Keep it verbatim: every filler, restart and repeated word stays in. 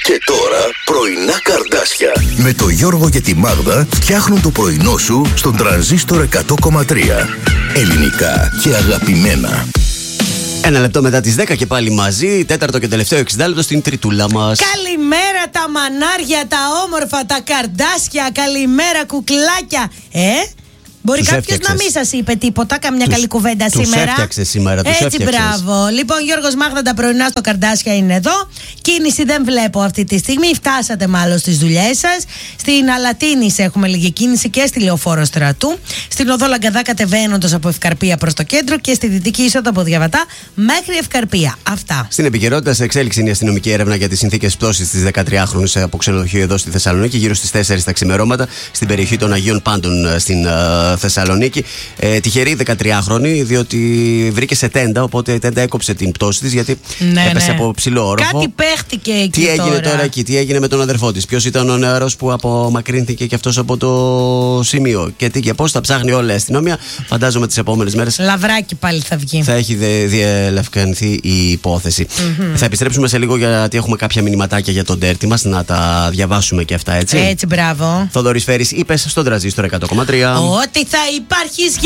Και τώρα πρωινά καρδάσια με το Γιώργο και τη Μάγδα φτιάχνουν το πρωινό σου στον Τρανζίστορ εκατό κόμμα τρία. Ελληνικά και αγαπημένα. Ένα λεπτό μετά τις δέκα και πάλι μαζί, τέταρτο και τελευταίο εξήντα λεπτό στην τριτούλα μας. Καλημέρα τα μανάρια, τα όμορφα, τα καρδάσια. Καλημέρα κουκλάκια. Ε, μπορεί κάποιος να μην σας είπε τίποτα, καμιά τους, καλή κουβέντα τους σήμερα. Έφτιαξες σήμερα, τους Έτσι, έφτιαξες. μπράβο. Λοιπόν, Γιώργος Μάγδα, τα πρωινά στο Καρδάσια είναι εδώ. Κίνηση δεν βλέπω αυτή τη στιγμή. Φτάσατε μάλλον στις δουλειές σας. Στην Αλατίνης έχουμε λίγη κίνηση και στη Λεωφόρο Στρατού. Στην Οδό Λαγκαδά κατεβαίνοντας από Ευκαρπία προς το κέντρο και στη Δυτική είσοδο από Διαβατά μέχρι Ευκαρπία. Αυτά. Στην επικαιρότητα, σε εξέλιξη είναι η αστυνομική έρευνα για τις συνθήκες πτώσης της δεκατριάχρονης από ξενοδοχείο εδώ στη Θεσσαλονίκη, γύρω στις τέσσερις τα ξημερώματα, στην περιοχή των Αγίων Πάντων στην uh, Θεσσαλονίκη. Ε, τυχερή δεκατριάχρονη, διότι βρήκε σε τέντα, οπότε η τέντα έκοψε την πτώση της, γιατί ναι, έπεσε ναι. από ψηλό όροφο. Κάτι παίχτηκε εκεί. Τι έγινε τώρα. τώρα εκεί, τι έγινε με τον αδερφό της, ποιος ήταν ο νεαρός που απομακρύνθηκε και αυτός από το σημείο, και τι και πώς, τα ψάχνει όλα η αστυνομία. Φαντάζομαι τις επόμενες μέρες Λαβράκι πάλι θα βγει. θα έχει διελευκανθεί η υπόθεση. Mm-hmm. Θα επιστρέψουμε σε λίγο, γιατί έχουμε κάποια μηνυματάκια για τον τέρτη μας, να τα διαβάσουμε και αυτά, έτσι. Έτσι, μπράβο. Θοδωρής Φέρης, είπες στον Τρανζίστορ εκατό κόμμα τρία Ότι θα υπάρχει